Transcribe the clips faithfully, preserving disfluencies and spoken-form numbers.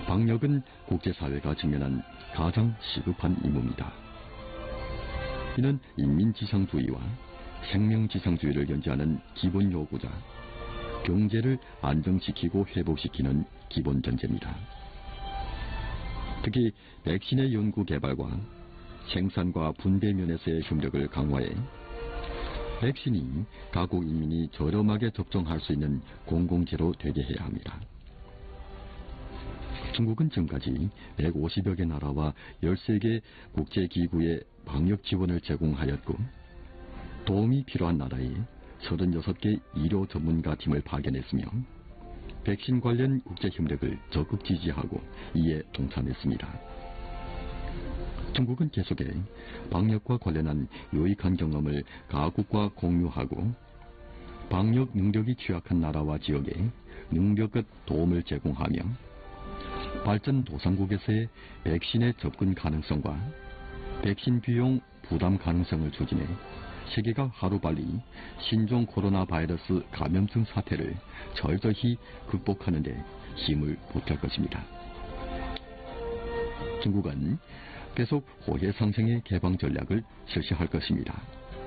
방역은 국제사회가 직면한 가장 시급한 임무입니다. 이는 인민지상주의와 생명지상주의를 연재하는 기본 요구자, 경제를 안정시키고 회복시키는 기본 전제입니다. 특히 백신의 연구 개발과 생산과 분배 면에서의 협력을 강화해 백신이 각국 인민이 저렴하게 접종할 수 있는 공공재로 되게 해야 합니다. 중국은 지금까지 백오십여 개 나라와 열세 개 국제기구에 방역 지원을 제공하였고, 도움이 필요한 나라에 서른여섯 개 의료 전문가 팀을 파견했으며 백신 관련 국제협력을 적극 지지하고 이에 동참했습니다. 중국은 계속해 방역과 관련한 유익한 경험을 각국과 공유하고 방역 능력이 취약한 나라와 지역에 능력껏 도움을 제공하며 발전도상국에서의 백신의 접근 가능성과 백신 비용 부담 가능성을 추진해 세계가 하루빨리 신종 코로나 바이러스 감염증 사태를 철저히 극복하는 데 힘을 보탤 것입니다. 중국은 계속 호혜 상생의 개방 전략을 실시할 것입니다.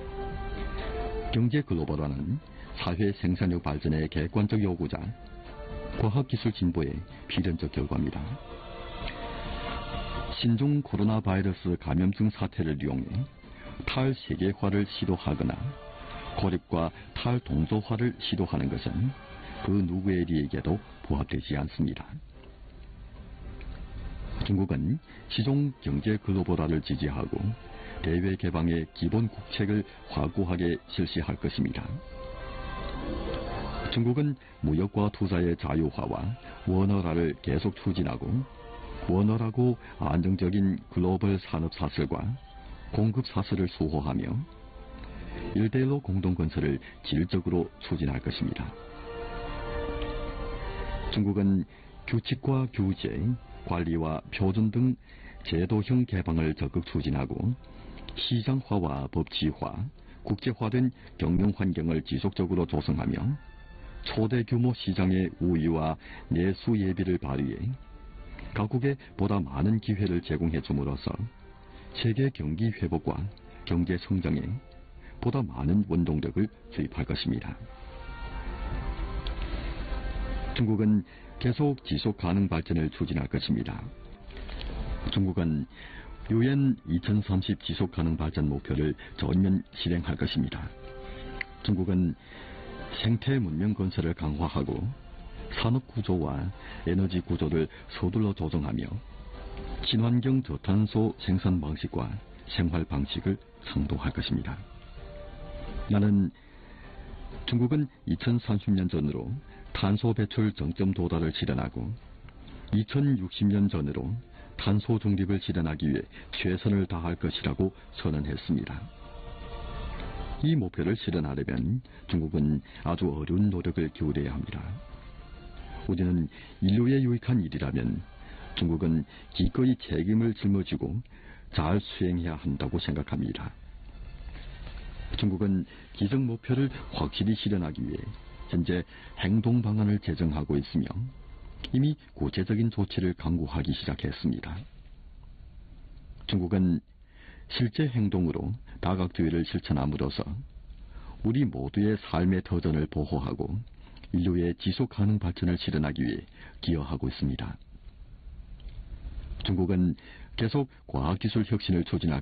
경제 글로벌화는 사회 생산력 발전의 객관적 요구자, 과학기술 진보의 필연적 결과입니다. 신종 코로나 바이러스 감염증 사태를 이용해 탈세계화를 시도하거나 고립과 탈동조화를 시도하는 것은 그 누구의 리에게도 부합되지 않습니다. 중국은 시종 경제 글로벌화를 지지하고 대외 개방의 기본 국책을 확고하게 실시할 것입니다. 중국은 무역과 투자의 자유화와 원활화를 계속 추진하고 원활하고 안정적인 글로벌 산업 사슬과 공급 사슬을 수호하며 일대일로 공동건설을 질적으로 추진할 것입니다. 중국은 규칙과 규제, 관리와 표준 등 제도형 개방을 적극 추진하고 시장화와 법치화, 국제화된 경영환경을 지속적으로 조성하며 초대 규모 시장의 우위와 내수 예비를 발휘해 각국에 보다 많은 기회를 제공해 줌으로써 세계 경기 회복과 경제 성장에 보다 많은 원동력을 투입할 것입니다. 중국은 계속 지속 가능 발전을 추진할 것입니다. 중국은 유엔 이천삼십 지속 가능 발전 목표를 전면 실행할 것입니다. 중국은 생태 문명 건설을 강화하고 산업 구조와 에너지 구조를 서둘러 조정하며 친환경 저탄소 생산 방식과 생활 방식을 상도할 것입니다. 나는 중국은 이천삼십 년 전으로 탄소 배출 정점 도달을 실현하고 이천육십 년 전으로 탄소 중립을 실현하기 위해 최선을 다할 것이라고 선언했습니다. 이 목표를 실현하려면 중국은 아주 어려운 노력을 기울여야 합니다. 우리는 인류에 유익한 일이라면 중국은 기꺼이 책임을 짊어지고 잘 수행해야 한다고 생각합니다. 중국은 기정 목표를 확실히 실현하기 위해 현재 행동 방안을 제정하고 있으며 이미 구체적인 조치를 강구하기 시작했습니다. 중국은 실제 행동으로 다각주의를 실천함으로써 우리 모두의 삶의 터전을 보호하고 인류의 지속가능 발전을 실현하기 위해 기여하고 있습니다. 중국은 계속 과학기술 혁신을 추진할